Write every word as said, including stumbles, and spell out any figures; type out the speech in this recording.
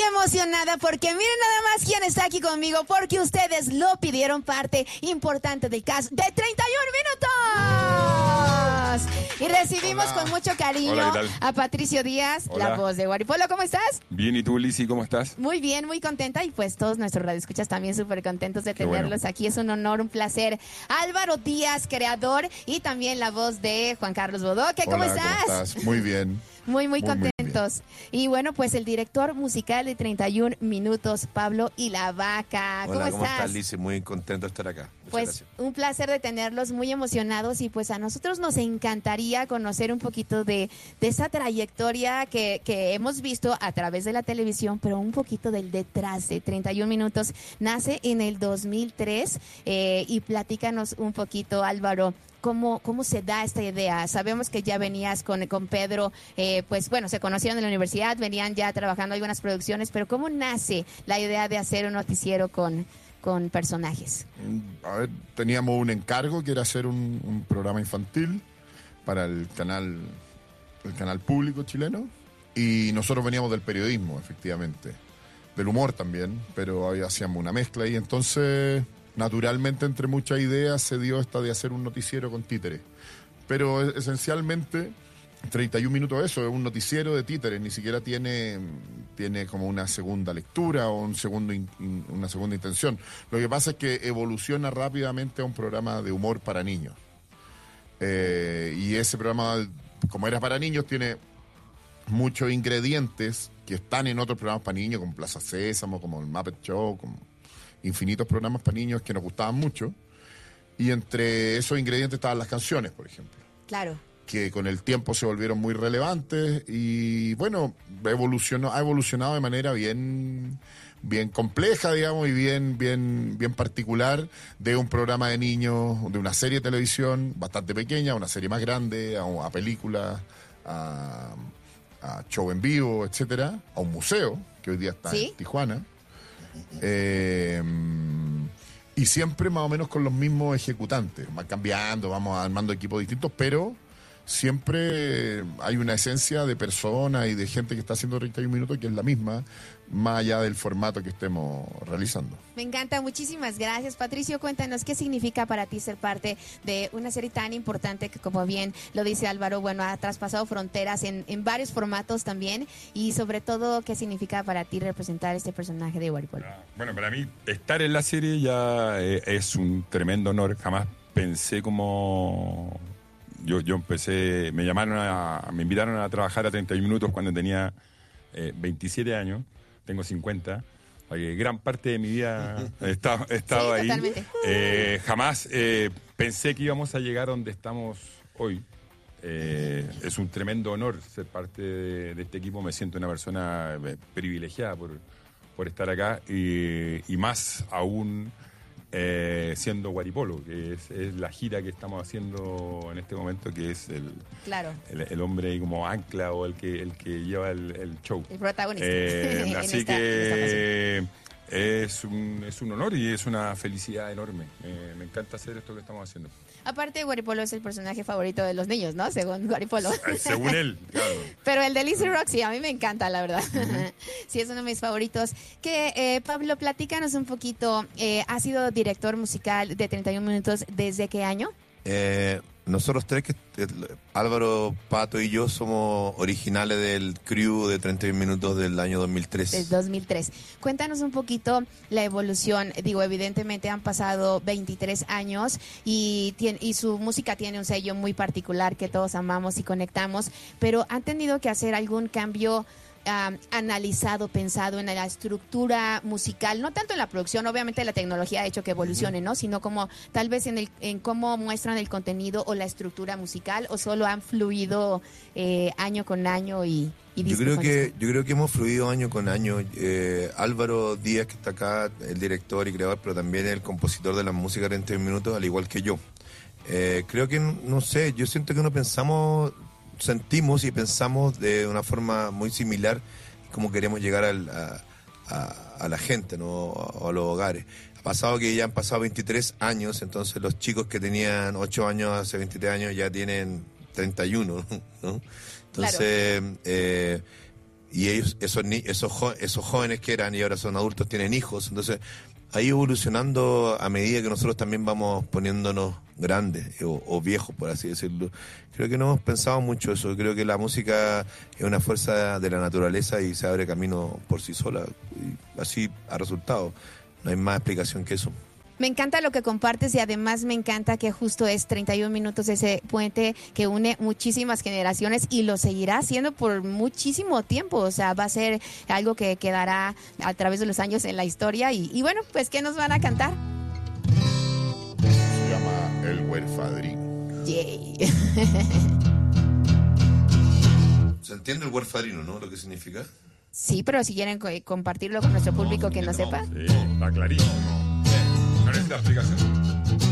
emocionada porque miren nada más quién está aquí conmigo, porque ustedes lo pidieron, parte importante del cast de treinta y un minutos. Y recibimos Hola. con mucho cariño Hola, ¿qué tal? a Patricio Díaz, Hola. la voz de Guaripolo. ¿Cómo estás? Bien, ¿y tú, Lizzy, cómo estás? Muy bien, muy contenta, y pues todos nuestros radioescuchas también súper contentos de Qué tenerlos bueno. aquí. Es un honor, un placer. Álvaro Díaz, creador, y también la voz de Juan Carlos Bodoque. ¿Cómo Hola, estás? ¿cómo estás? Muy bien. Muy, muy, Muy, muy contentos. Y bueno, pues el director musical de treinta y un minutos, Pablo y la Vaca. ¿Cómo Hola, ¿cómo estás? estás, Lizzy? Muy contento de estar acá. Muchas Pues gracias. un placer de tenerlos, muy emocionados, y pues a nosotros nos encantaría conocer un poquito de, de esa trayectoria que, que hemos visto a través de la televisión, pero un poquito del detrás de treinta y un minutos. Nace en el dos mil tres, eh, y platícanos un poquito, Álvaro. ¿Cómo, ¿Cómo se da esta idea? Sabemos que ya venías con, con Pedro, eh, pues bueno, se conocieron en la universidad, venían ya trabajando algunas producciones, pero ¿cómo nace la idea de hacer un noticiero con, con personajes? A ver, teníamos un encargo que era hacer un, un programa infantil para el canal, el canal público chileno, y nosotros veníamos del periodismo, efectivamente, del humor también, pero ahí hacíamos una mezcla, y entonces naturalmente entre muchas ideas se dio esta de hacer un noticiero con títeres. Pero e- esencialmente treinta y un minutos eso, es un noticiero de títeres, ni siquiera tiene, tiene como una segunda lectura o un segundo in- in- una segunda intención. Lo que pasa es que evoluciona rápidamente a un programa de humor para niños. Eh, y ese programa, como era para niños, tiene muchos ingredientes que están en otros programas para niños, como Plaza Sésamo, como el Muppet Show, como infinitos programas para niños que nos gustaban mucho. Y entre esos ingredientes estaban las canciones, por ejemplo, Claro. que con el tiempo se volvieron muy relevantes, y bueno, evolucionó, ha evolucionado de manera bien, bien compleja, digamos, y bien, bien, bien particular, de un programa de niños, de una serie de televisión bastante pequeña, a una serie más grande, a, a películas, a, a show en vivo, etcétera, a un museo que hoy día está ¿Sí? en Tijuana. Eh, y siempre más o menos con los mismos ejecutantes, van cambiando, vamos armando equipos distintos, pero siempre hay una esencia de persona y de gente que está haciendo treinta y un minutos que es la misma, más allá del formato que estemos realizando. Me encanta, muchísimas gracias. Patricio, cuéntanos qué significa para ti ser parte de una serie tan importante que, como bien lo dice Álvaro, bueno, ha traspasado fronteras en, en varios formatos también, y sobre todo, qué significa para ti representar este personaje de Guaripolo. Ah, Bueno, para mí estar en la serie ya eh, es un tremendo honor. Jamás pensé como... Yo, yo empecé, me llamaron a, me invitaron a trabajar a treinta y un minutos cuando tenía eh, veintisiete años, tengo cincuenta, porque gran parte de mi vida he estado, he estado Sí, ahí. totalmente. Eh, jamás eh, pensé que íbamos a llegar donde estamos hoy. Eh, es un tremendo honor ser parte de, de este equipo, me siento una persona eh, privilegiada por, por estar acá, y, y más aún eh, siendo Guaripolo, que es, es la gira que estamos haciendo en este momento, que es el, Claro, el, el hombre ahí como ancla, o el que el que lleva el, el show. el protagonista. Eh, en así esta- en esta ocasión. que es un, es un honor y es una felicidad enorme. Me, me encanta hacer esto que estamos haciendo. Aparte, Guaripolo es el personaje favorito de los niños, ¿no? Según Guaripolo. Eh, Según él, claro. Pero el de Lizzy Roxy, a mí me encanta, la verdad. Sí, es uno de mis favoritos. Que eh, Pablo, platícanos un poquito. Eh, ¿Has sido director musical de treinta y un minutos desde qué año? Eh, nosotros tres, que eh, Álvaro, Pato y yo, somos originales del crew de treinta y un minutos del año dos mil tres. Desde dos mil tres. Cuéntanos un poquito la evolución. Digo, evidentemente han pasado veintitrés años, y, tiene, y su música tiene un sello muy particular que todos amamos y conectamos, pero ¿han tenido que hacer algún cambio um, analizado, pensado en la estructura musical? No tanto en la producción, obviamente la tecnología ha hecho que evolucione, ¿no? Sino como tal vez en, el, en cómo muestran el contenido o la estructura musical, o solo han fluido eh, año con año y... y Yo disco creo con que disco. yo creo que hemos fluido año con año. Eh, Álvaro Díaz, que está acá, el director y creador, pero también el compositor de la música de treinta y un minutos, al igual que yo. Eh, creo que, no sé, yo siento que no pensamos, sentimos y pensamos de una forma muy similar cómo queremos llegar al, a, a, a la gente, ¿no? O a los hogares. Ha pasado que ya han pasado veintitrés años, entonces los chicos que tenían ocho años hace veintitrés años ya tienen treinta y uno, ¿no? Entonces, claro. eh, y ellos, esos, ni- esos, jo- esos jóvenes que eran y ahora son adultos, tienen hijos, entonces ha ido evolucionando a medida que nosotros también vamos poniéndonos grandes o, o viejos, por así decirlo. Creo que no hemos pensado mucho eso, creo que la música es una fuerza de la naturaleza y se abre camino por sí sola, y así ha resultado, no hay más explicación que eso. Me encanta lo que compartes y además me encanta que justo es treinta y un minutos ese puente que une muchísimas generaciones y lo seguirá haciendo por muchísimo tiempo. O sea, va a ser algo que quedará a través de los años en la historia. Y, y bueno, pues, ¿qué nos van a cantar? Se llama El Huerfadrino. Yay. ¿Se entiende el huerfadrino, no? Lo que significa. Sí, pero si quieren co- compartirlo con nuestro público que no sepa. Sí, está clarísimo. No necesita explicación.